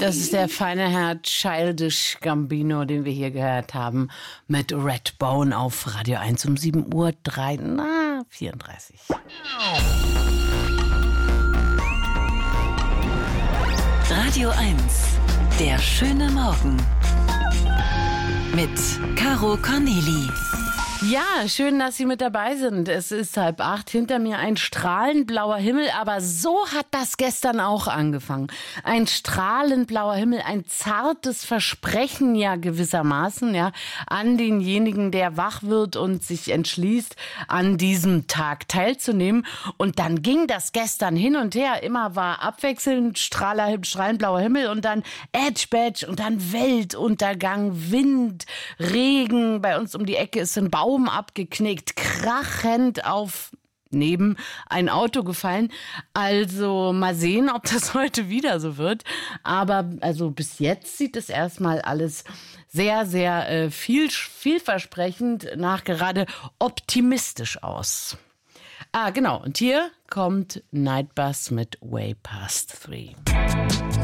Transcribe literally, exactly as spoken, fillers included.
Das ist der feine Herr Childish Gambino, den wir hier gehört haben, mit Redbone auf Radio eins um sieben Uhr drei, na, vierunddreißig. Radio eins, der schöne Morgen mit Caro Corneli. Ja, schön, dass Sie mit dabei sind. Es ist halb acht, hinter mir ein strahlend blauer Himmel, aber so hat das gestern auch angefangen. Ein strahlend blauer Himmel, ein zartes Versprechen ja gewissermaßen, ja, an denjenigen, der wach wird und sich entschließt, an diesem Tag teilzunehmen. Und dann ging das gestern hin und her. Immer war abwechselnd strahler, strahlend blauer Himmel und dann Edge Badge und dann Weltuntergang, Wind, Regen. Bei uns um die Ecke ist ein Baum abgeknickt, krachend auf neben ein Auto gefallen. Also mal sehen, ob das heute wieder so wird. Aber also bis jetzt sieht es erstmal alles sehr, sehr äh, viel, vielversprechend, nachgerade optimistisch aus. Ah, genau. Und hier kommt Nightbus mit Way Past Three.